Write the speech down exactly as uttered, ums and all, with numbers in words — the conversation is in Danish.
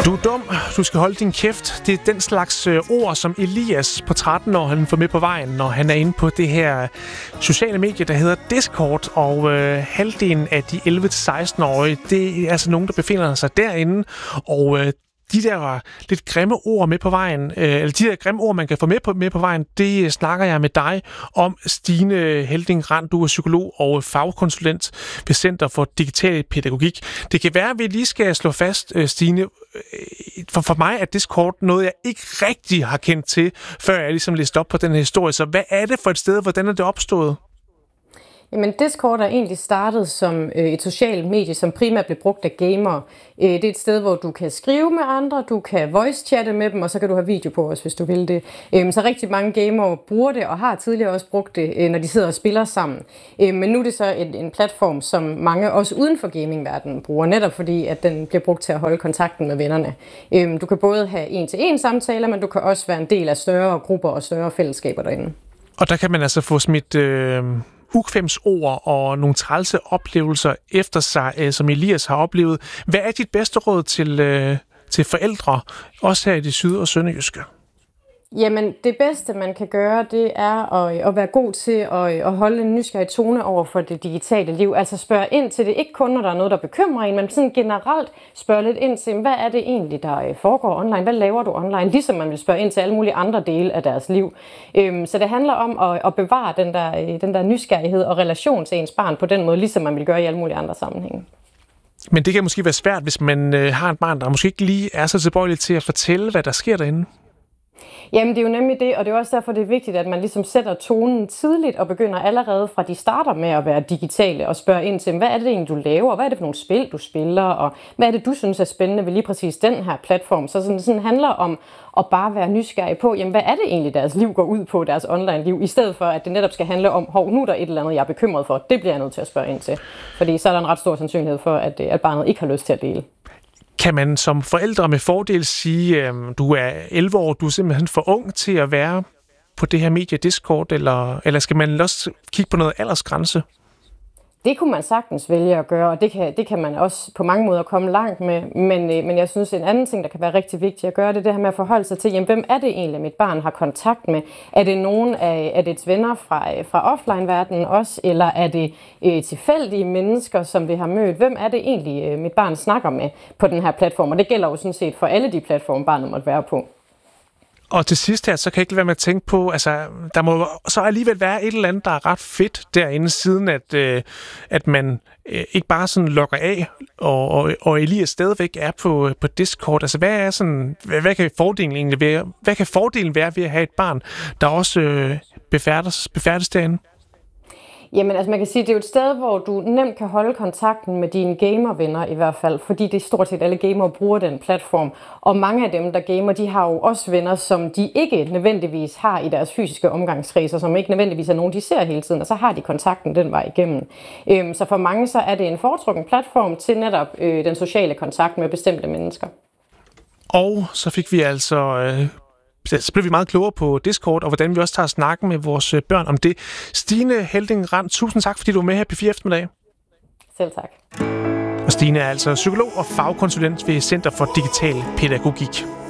Du er dum, du skal holde din kæft. Det er den slags øh, ord, som Elias på tretten år, han får med på vejen, når han er inde på det her sociale medie, der hedder Discord. Og øh, halvdelen af de elleve til seksten-årige, det er altså nogen, der befinder sig derinde. Og øh, de der lidt grimme ord med på vejen, øh, eller de der grimme ord, man kan få med på, med på vejen, det snakker jeg med dig om, Stine Helding Rand. Du er psykolog og fagkonsulent ved Center for Digital Pædagogik. Det kan være, at vi lige skal slå fast, Stine, for, for mig er Discord noget, jeg ikke rigtig har kendt til, før jeg ligesom læste op på den her historie. Så hvad er det for et sted? Hvordan er det opstået? Jamen, Discord er egentlig startet som øh, et socialt medie, som primært bliver brugt af gamere. Øh, det er et sted, hvor du kan skrive med andre, du kan voice-chatte med dem, og så kan du have video på os, hvis du vil det. Øh, så rigtig mange gamere bruger det, og har tidligere også brugt det, øh, når de sidder og spiller sammen. Øh, men nu er det så en, en platform, som mange også uden for gamingverdenen bruger, netop fordi, at den bliver brugt til at holde kontakten med vennerne. Øh, du kan både have en-til-en samtaler, men du kan også være en del af større grupper og større fællesskaber derinde. Og der kan man altså få smidt Øh... ukvemsord og nogle trælse oplevelser efter sig, øh, som Elias har oplevet. Hvad er dit bedste råd til, øh, til forældre, også her i det syd- og sønderjyske? Jamen, det bedste, man kan gøre, det er at, at være god til at, at holde en nysgerrig tone over for det digitale liv. Altså spørge ind til det, ikke kun når der er noget, der bekymrer en, men sådan generelt spørge lidt ind til, hvad er det egentlig, der foregår online? Hvad laver du online? Ligesom man vil spørge ind til alle mulige andre dele af deres liv. Så det handler om at, at bevare den der, den der nysgerrighed og relation til ens barn på den måde, ligesom man vil gøre i alle mulige andre sammenhænge. Men det kan måske være svært, hvis man har et barn, der måske ikke lige er så tilbøjelig til at fortælle, hvad der sker derinde. Jamen, det er jo nemlig det, og det er også derfor, det er vigtigt, at man ligesom sætter tonen tidligt og begynder allerede fra de starter med at være digitale og spørge ind til, hvad er det egentlig, du laver? Hvad er det for nogle spil, du spiller? Og hvad er det, du synes er spændende ved lige præcis den her platform? Så sådan, sådan handler om at bare være nysgerrig på, jamen, hvad er det egentlig, deres liv går ud på, deres online-liv, i stedet for, at det netop skal handle om, hov, nu er der et eller andet, jeg er bekymret for. Det bliver jeg nødt til at spørge ind til. Fordi så er der en ret stor sandsynlighed for, at, at barnet ikke har lyst til at dele. Kan man som forældre med fordel sige, at du er elleve år, du er simpelthen for ung til at være på det her medie Discord, eller, eller skal man også kigge på noget aldersgrænse? Det kunne man sagtens vælge at gøre, og det kan, det kan man også på mange måder komme langt med. Men, men jeg synes, en anden ting, der kan være rigtig vigtigt at gøre, det er det her med at forholde sig til, jamen, hvem er det egentlig, mit barn har kontakt med? Er det nogen af, af dets venner fra, fra offline-verdenen også, eller er det øh, tilfældige mennesker, som det har mødt? Hvem er det egentlig, øh, mit barn snakker med på den her platform? Og det gælder jo sådan set for alle de platforme, barnet måtte være på. Og til sidst her, så kan jeg ikke lade være med at tænke på, altså, der må så alligevel være et eller andet, der er ret fedt derinde, siden at, øh, at man øh, ikke bare sådan logger af, og, og, og Elias stadigvæk er på, på Discord. Altså, hvad er sådan, hvad, hvad kan fordelen egentlig være? Hvad kan fordelen være ved at have et barn, der også øh, befærdes, befærdes derinde? Jamen, altså man kan sige, det er jo et sted, hvor du nemt kan holde kontakten med dine gamervenner i hvert fald, fordi det er stort set alle gamere bruger den platform. Og mange af dem, der gamer, de har jo også venner, som de ikke nødvendigvis har i deres fysiske omgangskreds, og som ikke nødvendigvis er nogen, de ser hele tiden, og så har de kontakten den vej igennem. Øhm, så for mange så er det en foretrukken platform til netop øh, den sociale kontakt med bestemte mennesker. Og så fik vi altså... Øh Så blev vi meget klogere på Discord, og hvordan vi også tager snakken med vores børn om det. Stine Helding Rand, tusind tak, fordi du var med her på P fire eftermiddag. Selv tak. Og Stine er altså psykolog og fagkonsulent ved Center for Digital Pædagogik.